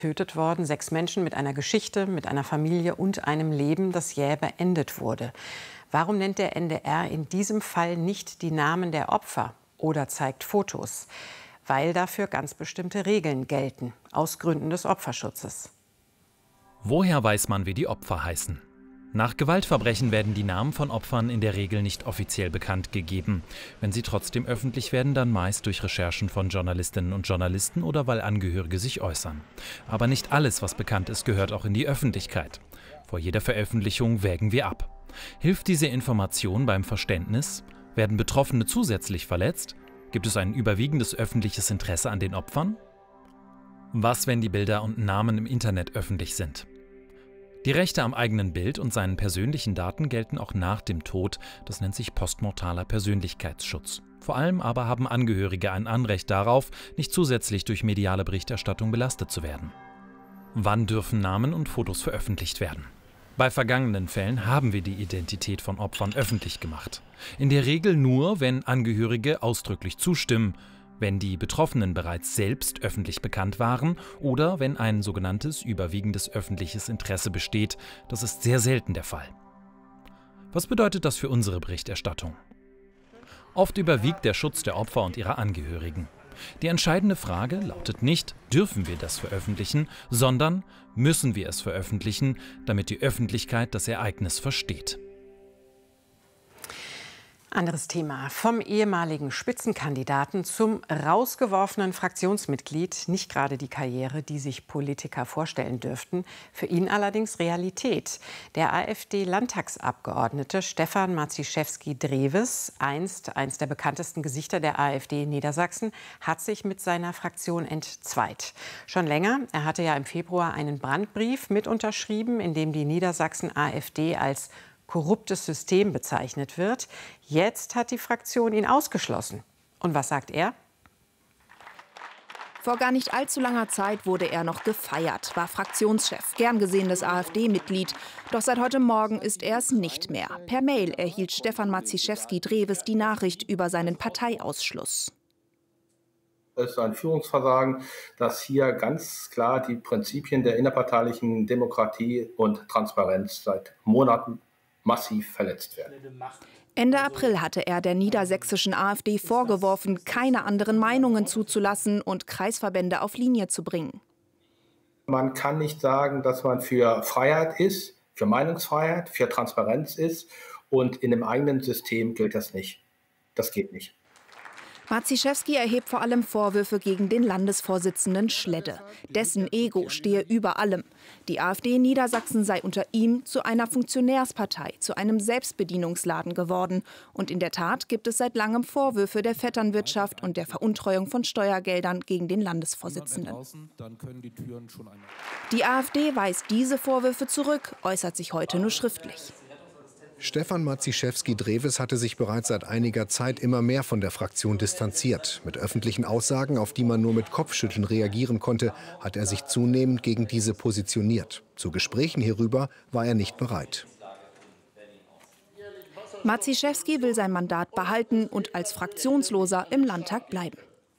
Getötet worden, 6 Menschen mit einer Geschichte, mit einer Familie und einem Leben, das jäh beendet wurde. Warum nennt der NDR in diesem Fall nicht die Namen der Opfer oder zeigt Fotos? Weil dafür ganz bestimmte Regeln gelten, aus Gründen des Opferschutzes. Woher weiß man, wie die Opfer heißen? Nach Gewaltverbrechen werden die Namen von Opfern in der Regel nicht offiziell bekannt gegeben. Wenn sie trotzdem öffentlich werden, dann meist durch Recherchen von Journalistinnen und Journalisten oder weil Angehörige sich äußern. Aber nicht alles, was bekannt ist, gehört auch in die Öffentlichkeit. Vor jeder Veröffentlichung wägen wir ab. Hilft diese Information beim Verständnis? Werden Betroffene zusätzlich verletzt? Gibt es ein überwiegendes öffentliches Interesse an den Opfern? Was, wenn die Bilder und Namen im Internet öffentlich sind? Die Rechte am eigenen Bild und seinen persönlichen Daten gelten auch nach dem Tod. Das nennt sich postmortaler Persönlichkeitsschutz. Vor allem aber haben Angehörige ein Anrecht darauf, nicht zusätzlich durch mediale Berichterstattung belastet zu werden. Wann dürfen Namen und Fotos veröffentlicht werden? Bei vergangenen Fällen haben wir die Identität von Opfern öffentlich gemacht. In der Regel nur, wenn Angehörige ausdrücklich zustimmen, wenn die Betroffenen bereits selbst öffentlich bekannt waren oder wenn ein sogenanntes überwiegendes öffentliches Interesse besteht. Das ist sehr selten der Fall. Was bedeutet das für unsere Berichterstattung? Oft überwiegt der Schutz der Opfer und ihrer Angehörigen. Die entscheidende Frage lautet nicht, dürfen wir das veröffentlichen, sondern müssen wir es veröffentlichen, damit die Öffentlichkeit das Ereignis versteht. Anderes Thema. Vom ehemaligen Spitzenkandidaten zum rausgeworfenen Fraktionsmitglied. Nicht gerade die Karriere, die sich Politiker vorstellen dürften. Für ihn allerdings Realität. Der AfD-Landtagsabgeordnete Stefan Maciejewski-Drewes, einst eins der bekanntesten Gesichter der AfD in Niedersachsen, hat sich mit seiner Fraktion entzweit. Schon länger. Er hatte ja im Februar einen Brandbrief mit unterschrieben, in dem die Niedersachsen-AfD als korruptes System bezeichnet wird. Jetzt hat die Fraktion ihn ausgeschlossen. Und was sagt er? Vor gar nicht allzu langer Zeit wurde er noch gefeiert, war Fraktionschef, gern gesehenes AfD-Mitglied. Doch seit heute Morgen ist er es nicht mehr. Per Mail erhielt Stefan Maciejewski-Drewes die Nachricht über seinen Parteiausschluss. Es ist ein Führungsversagen, das hier ganz klar die Prinzipien der innerparteilichen Demokratie und Transparenz seit Monaten massiv verletzt werden. Ende April hatte er der niedersächsischen AfD vorgeworfen, keine anderen Meinungen zuzulassen und Kreisverbände auf Linie zu bringen. Man kann nicht sagen, dass man für Freiheit ist, für Meinungsfreiheit, für Transparenz ist und in dem eigenen System gilt das nicht. Das geht nicht. Maciejewski erhebt vor allem Vorwürfe gegen den Landesvorsitzenden Schledde. Dessen Ego stehe über allem. Die AfD in Niedersachsen sei unter ihm zu einer Funktionärspartei, zu einem Selbstbedienungsladen geworden. Und in der Tat gibt es seit langem Vorwürfe der Vetternwirtschaft und der Veruntreuung von Steuergeldern gegen den Landesvorsitzenden. Die AfD weist diese Vorwürfe zurück, äußert sich heute nur schriftlich. Stefan Maciejewski-Drewes hatte sich bereits seit einiger Zeit immer mehr von der Fraktion distanziert. Mit öffentlichen Aussagen, auf die man nur mit Kopfschütteln reagieren konnte, hat er sich zunehmend gegen diese positioniert. Zu Gesprächen hierüber war er nicht bereit. Maciejewski will sein Mandat behalten und als Fraktionsloser im Landtag bleiben.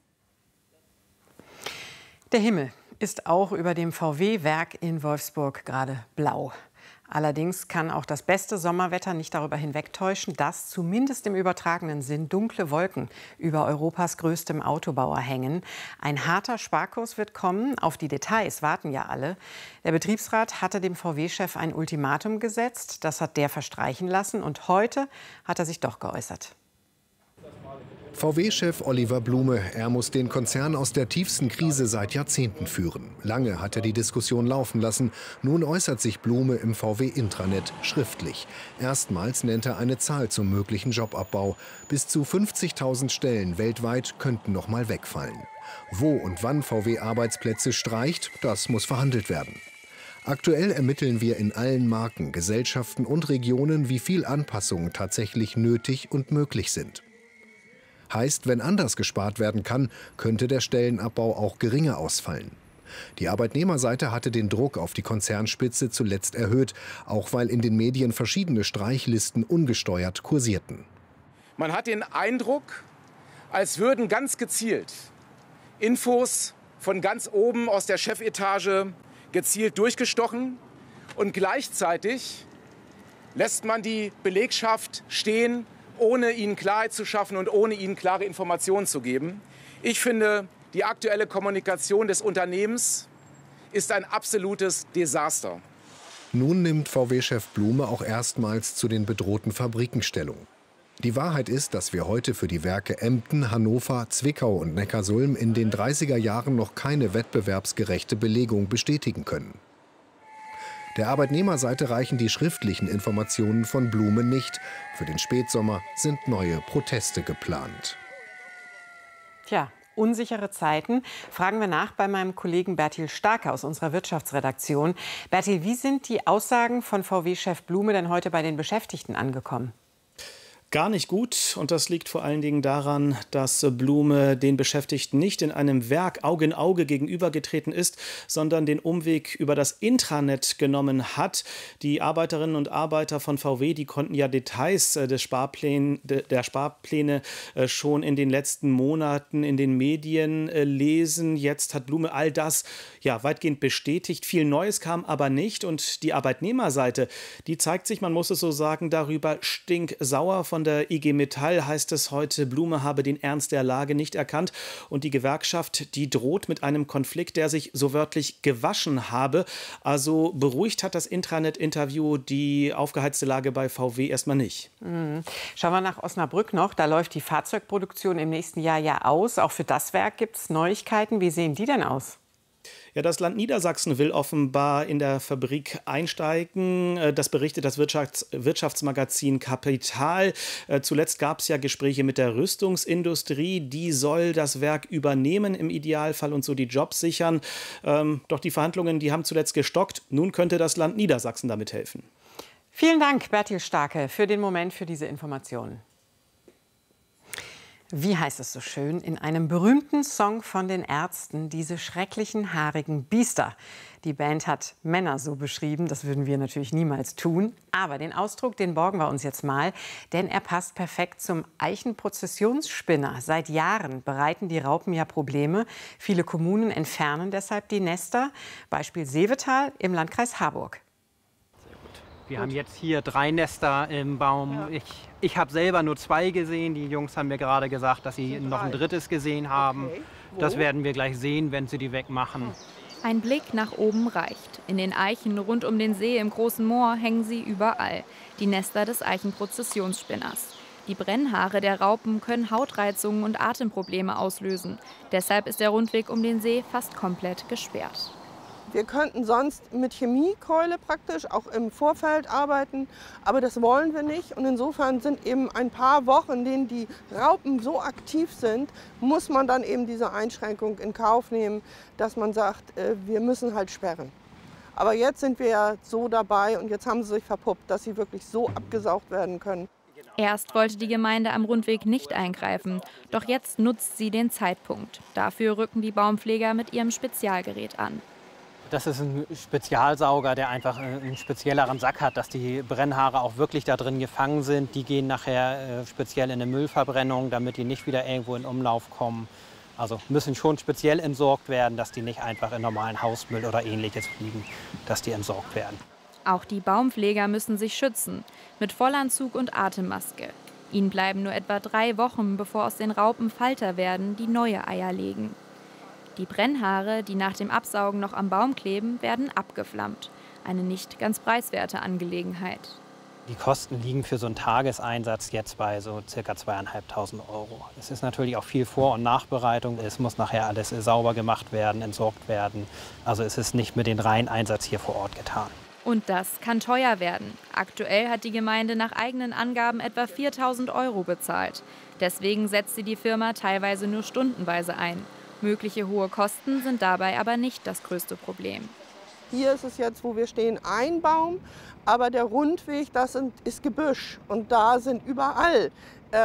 Der Himmel ist auch über dem VW-Werk in Wolfsburg gerade blau. Allerdings kann auch das beste Sommerwetter nicht darüber hinwegtäuschen, dass zumindest im übertragenen Sinn dunkle Wolken über Europas größtem Autobauer hängen. Ein harter Sparkurs wird kommen. Auf die Details warten ja alle. Der Betriebsrat hatte dem VW-Chef ein Ultimatum gesetzt. Das hat der verstreichen lassen. Und heute hat er sich doch geäußert. VW-Chef Oliver Blume, er muss den Konzern aus der tiefsten Krise seit Jahrzehnten führen. Lange hat er die Diskussion laufen lassen. Nun äußert sich Blume im VW-Intranet schriftlich. Erstmals nennt er eine Zahl zum möglichen Jobabbau. Bis zu 50.000 Stellen weltweit könnten noch mal wegfallen. Wo und wann VW Arbeitsplätze streicht, das muss verhandelt werden. Aktuell ermitteln wir in allen Marken, Gesellschaften und Regionen, wie viel Anpassungen tatsächlich nötig und möglich sind. Heißt, wenn anders gespart werden kann, könnte der Stellenabbau auch geringer ausfallen. Die Arbeitnehmerseite hatte den Druck auf die Konzernspitze zuletzt erhöht, auch weil in den Medien verschiedene Streichlisten ungesteuert kursierten. Man hat den Eindruck, als würden ganz gezielt Infos von ganz oben aus der Chefetage gezielt durchgestochen. Und gleichzeitig lässt man die Belegschaft stehen, ohne ihnen Klarheit zu schaffen und ohne ihnen klare Informationen zu geben. Ich finde, die aktuelle Kommunikation des Unternehmens ist ein absolutes Desaster. Nun nimmt VW-Chef Blume auch erstmals zu den bedrohten Fabriken Stellung. Die Wahrheit ist, dass wir heute für die Werke Emden, Hannover, Zwickau und Neckarsulm in den 30er Jahren noch keine wettbewerbsgerechte Belegung bestätigen können. Der Arbeitnehmerseite reichen die schriftlichen Informationen von Blume nicht. Für den Spätsommer sind neue Proteste geplant. Tja, unsichere Zeiten. Fragen wir nach bei meinem Kollegen Bertil Starke aus unserer Wirtschaftsredaktion. Bertil, wie sind die Aussagen von VW-Chef Blume denn heute bei den Beschäftigten angekommen? Gar nicht gut, und das liegt vor allen Dingen daran, dass Blume den Beschäftigten nicht in einem Werk Auge in Auge gegenübergetreten ist, sondern den Umweg über das Intranet genommen hat. Die Arbeiterinnen und Arbeiter von VW, die konnten ja Details der Sparpläne schon in den letzten Monaten in den Medien lesen. Jetzt hat Blume all das ja weitgehend bestätigt. Viel Neues kam aber nicht, und die Arbeitnehmerseite, die zeigt sich, man muss es so sagen, darüber stinksauer. Von der IG Metall heißt es heute, Blume habe den Ernst der Lage nicht erkannt, und die Gewerkschaft, die droht mit einem Konflikt, der sich so wörtlich gewaschen habe. Also beruhigt hat das Intranet-Interview die aufgeheizte Lage bei VW erstmal nicht. Schauen wir nach Osnabrück noch. Da läuft die Fahrzeugproduktion im nächsten Jahr ja aus. Auch für das Werk gibt es Neuigkeiten. Wie sehen die denn aus? Ja, das Land Niedersachsen will offenbar in der Fabrik einsteigen. Das berichtet das Wirtschaftsmagazin Kapital. Zuletzt gab es ja Gespräche mit der Rüstungsindustrie. Die soll das Werk übernehmen im Idealfall und so die Jobs sichern. Doch die Verhandlungen, die haben zuletzt gestockt. Nun könnte das Land Niedersachsen damit helfen. Vielen Dank, Bertil Starke, für den Moment, für diese Informationen. Wie heißt es so schön in einem berühmten Song von den Ärzten, diese schrecklichen haarigen Biester. Die Band hat Männer so beschrieben, das würden wir natürlich niemals tun. Aber den Ausdruck, den borgen wir uns jetzt mal, denn er passt perfekt zum Eichenprozessionsspinner. Seit Jahren bereiten die Raupen ja Probleme. Viele Kommunen entfernen deshalb die Nester. Beispiel Seevetal im Landkreis Harburg. Wir haben jetzt hier 3 Nester im Baum. Ja. Ich habe selber nur 2 gesehen. Die Jungs haben mir gerade gesagt, dass sie noch ein 3. gesehen haben. Okay. Das werden wir gleich sehen, wenn sie die wegmachen. Ein Blick nach oben reicht. In den Eichen rund um den See im Großen Moor hängen sie überall. Die Nester des Eichenprozessionsspinners. Die Brennhaare der Raupen können Hautreizungen und Atemprobleme auslösen. Deshalb ist der Rundweg um den See fast komplett gesperrt. Wir könnten sonst mit Chemiekeule praktisch auch im Vorfeld arbeiten, aber das wollen wir nicht. Und insofern sind eben ein paar Wochen, in denen die Raupen so aktiv sind, muss man dann eben diese Einschränkung in Kauf nehmen, dass man sagt, wir müssen halt sperren. Aber jetzt sind wir ja so dabei und jetzt haben sie sich verpuppt, dass sie wirklich so abgesaugt werden können. Erst wollte die Gemeinde am Rundweg nicht eingreifen, doch jetzt nutzt sie den Zeitpunkt. Dafür rücken die Baumpfleger mit ihrem Spezialgerät an. Das ist ein Spezialsauger, der einfach einen spezielleren Sack hat, dass die Brennhaare auch wirklich da drin gefangen sind. Die gehen nachher speziell in eine Müllverbrennung, damit die nicht wieder irgendwo in Umlauf kommen. Also müssen schon speziell entsorgt werden, dass die nicht einfach in normalen Hausmüll oder Ähnliches fliegen, dass die entsorgt werden. Auch die Baumpfleger müssen sich schützen, mit Vollanzug und Atemmaske. Ihnen bleiben nur etwa 3 Wochen, bevor aus den Raupen Falter werden, die neue Eier legen. Die Brennhaare, die nach dem Absaugen noch am Baum kleben, werden abgeflammt. Eine nicht ganz preiswerte Angelegenheit. Die Kosten liegen für so einen Tageseinsatz jetzt bei so ca. 2.500 €. Es ist natürlich auch viel Vor- und Nachbereitung. Es muss nachher alles sauber gemacht werden, entsorgt werden. Also es ist nicht mit dem reinen Einsatz hier vor Ort getan. Und das kann teuer werden. Aktuell hat die Gemeinde nach eigenen Angaben etwa 4.000 € bezahlt. Deswegen setzt sie die Firma teilweise nur stundenweise ein. Mögliche hohe Kosten sind dabei aber nicht das größte Problem. Hier ist es jetzt, wo wir stehen, ein Baum, aber der Rundweg, ist Gebüsch und da sind überall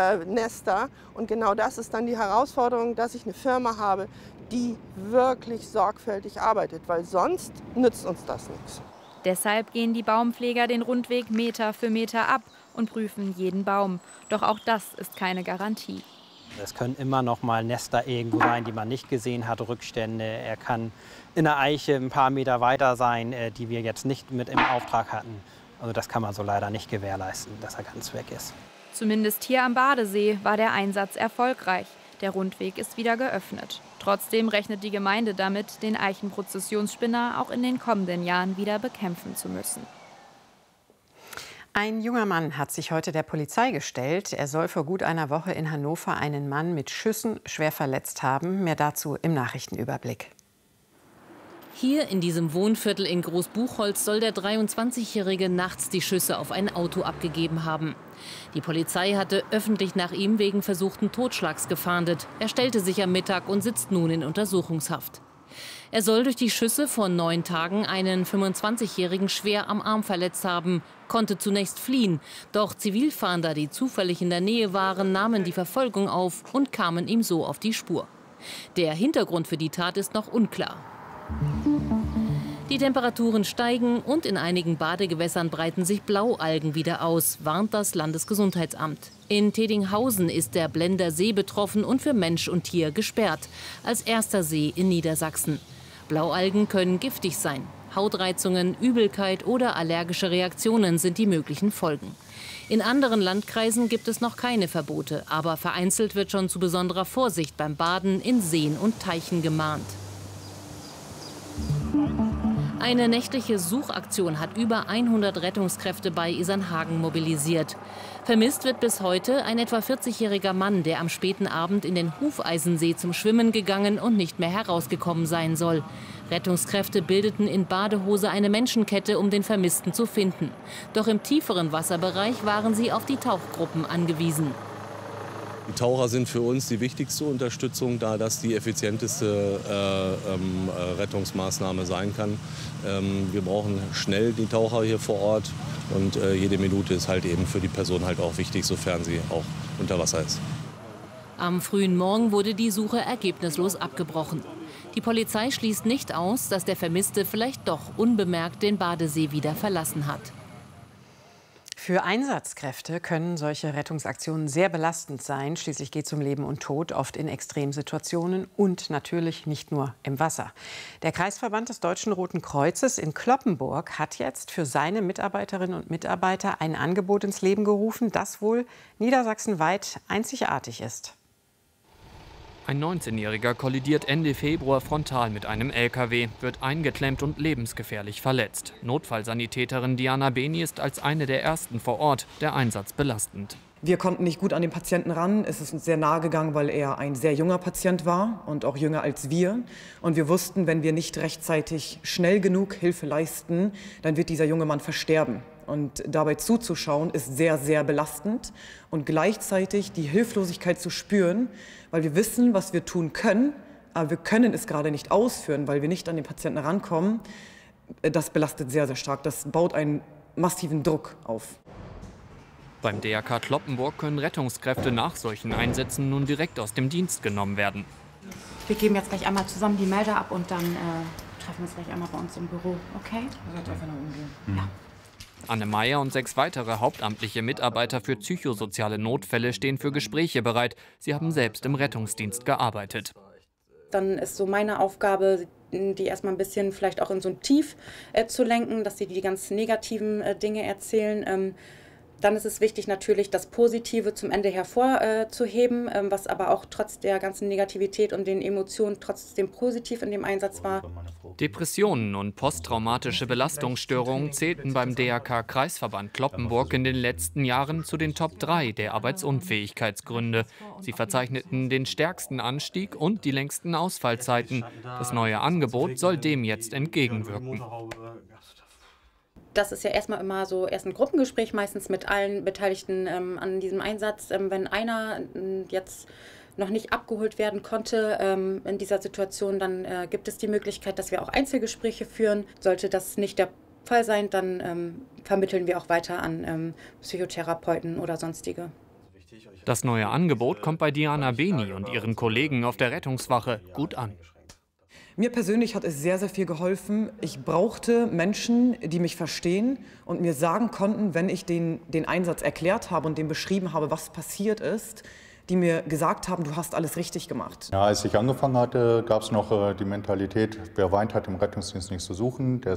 Nester. Und genau das ist dann die Herausforderung, dass ich eine Firma habe, die wirklich sorgfältig arbeitet, weil sonst nützt uns das nichts. Deshalb gehen die Baumpfleger den Rundweg Meter für Meter ab und prüfen jeden Baum. Doch auch das ist keine Garantie. Es können immer noch mal Nester irgendwo sein, die man nicht gesehen hat, Rückstände. Er kann in der Eiche ein paar Meter weiter sein, die wir jetzt nicht mit im Auftrag hatten. Also das kann man so leider nicht gewährleisten, dass er ganz weg ist. Zumindest hier am Badesee war der Einsatz erfolgreich. Der Rundweg ist wieder geöffnet. Trotzdem rechnet die Gemeinde damit, den Eichenprozessionsspinner auch in den kommenden Jahren wieder bekämpfen zu müssen. Ein junger Mann hat sich heute der Polizei gestellt. Er soll vor gut einer Woche in Hannover einen Mann mit Schüssen schwer verletzt haben. Mehr dazu im Nachrichtenüberblick. Hier in diesem Wohnviertel in Großbuchholz soll der 23-Jährige nachts die Schüsse auf ein Auto abgegeben haben. Die Polizei hatte öffentlich nach ihm wegen versuchten Totschlags gefahndet. Er stellte sich am Mittag und sitzt nun in Untersuchungshaft. Er soll durch die Schüsse vor 9 Tagen einen 25-Jährigen schwer am Arm verletzt haben, konnte zunächst fliehen. Doch Zivilfahnder, die zufällig in der Nähe waren, nahmen die Verfolgung auf und kamen ihm so auf die Spur. Der Hintergrund für die Tat ist noch unklar. Die Temperaturen steigen und in einigen Badegewässern breiten sich Blaualgen wieder aus, warnt das Landesgesundheitsamt. In Tedinghausen ist der Blender See betroffen und für Mensch und Tier gesperrt, als erster See in Niedersachsen. Blaualgen können giftig sein. Hautreizungen, Übelkeit oder allergische Reaktionen sind die möglichen Folgen. In anderen Landkreisen gibt es noch keine Verbote, aber vereinzelt wird schon zu besonderer Vorsicht beim Baden in Seen und Teichen gemahnt. Eine nächtliche Suchaktion hat über 100 Rettungskräfte bei Isernhagen mobilisiert. Vermisst wird bis heute ein etwa 40-jähriger Mann, der am späten Abend in den Hufeisensee zum Schwimmen gegangen und nicht mehr herausgekommen sein soll. Rettungskräfte bildeten in Badehose eine Menschenkette, um den Vermissten zu finden. Doch im tieferen Wasserbereich waren sie auf die Tauchgruppen angewiesen. Die Taucher sind für uns die wichtigste Unterstützung, da das die effizienteste Rettungsmaßnahme sein kann. Wir brauchen schnell die Taucher hier vor Ort und jede Minute ist halt eben für die Person halt auch wichtig, sofern sie auch unter Wasser ist. Am frühen Morgen wurde die Suche ergebnislos abgebrochen. Die Polizei schließt nicht aus, dass der Vermisste vielleicht doch unbemerkt den Badesee wieder verlassen hat. Für Einsatzkräfte können solche Rettungsaktionen sehr belastend sein. Schließlich geht es um Leben und Tod, oft in Extremsituationen und natürlich nicht nur im Wasser. Der Kreisverband des Deutschen Roten Kreuzes in Cloppenburg hat jetzt für seine Mitarbeiterinnen und Mitarbeiter ein Angebot ins Leben gerufen, das wohl niedersachsenweit einzigartig ist. Ein 19-Jähriger kollidiert Ende Februar frontal mit einem LKW, wird eingeklemmt und lebensgefährlich verletzt. Notfallsanitäterin Diana Beni ist als eine der ersten vor Ort. Der Einsatz belastend. Wir konnten nicht gut an den Patienten ran. Es ist uns sehr nahe gegangen, weil er ein sehr junger Patient war und auch jünger als wir. Und wir wussten, wenn wir nicht rechtzeitig schnell genug Hilfe leisten, dann wird dieser junge Mann versterben. Und dabei zuzuschauen ist sehr, sehr belastend. Und gleichzeitig die Hilflosigkeit zu spüren, weil wir wissen, was wir tun können, aber wir können es gerade nicht ausführen, weil wir nicht an den Patienten rankommen, das belastet sehr, sehr stark. Das baut einen massiven Druck auf. Beim DRK Cloppenburg können Rettungskräfte nach solchen Einsätzen nun direkt aus dem Dienst genommen werden. Wir geben jetzt gleich einmal zusammen die Melder ab und dann treffen wir uns gleich einmal bei uns im Büro, okay? Das einfach noch umgehen. Ja. Anne Meyer und 6 weitere hauptamtliche Mitarbeiter für psychosoziale Notfälle stehen für Gespräche bereit. Sie haben selbst im Rettungsdienst gearbeitet. Dann ist so meine Aufgabe, die erstmal ein bisschen vielleicht auch in so ein Tief zu lenken, dass sie die ganz negativen Dinge erzählen. Dann ist es wichtig, natürlich das Positive zum Ende hervorzuheben, was aber auch trotz der ganzen Negativität und den Emotionen trotzdem positiv in dem Einsatz war. Depressionen und posttraumatische Belastungsstörungen zählten beim DRK-Kreisverband Cloppenburg in den letzten Jahren zu den Top 3 der Arbeitsunfähigkeitsgründe. Sie verzeichneten den stärksten Anstieg und die längsten Ausfallzeiten. Das neue Angebot soll dem jetzt entgegenwirken. Das ist ja erstmal immer so erst ein Gruppengespräch meistens mit allen Beteiligten an diesem Einsatz. Wenn einer jetzt noch nicht abgeholt werden konnte in dieser Situation, dann gibt es die Möglichkeit, dass wir auch Einzelgespräche führen. Sollte das nicht der Fall sein, dann vermitteln wir auch weiter an Psychotherapeuten oder sonstige. Das neue Angebot kommt bei Diana Beni und ihren Kollegen auf der Rettungswache gut an. Mir persönlich hat es sehr, sehr viel geholfen. Ich brauchte Menschen, die mich verstehen und mir sagen konnten, wenn ich den Einsatz erklärt habe und dem beschrieben habe, was passiert ist, die mir gesagt haben, du hast alles richtig gemacht. Ja, als ich angefangen hatte, gab es noch die Mentalität, wer weint, hat im Rettungsdienst nichts zu suchen. Der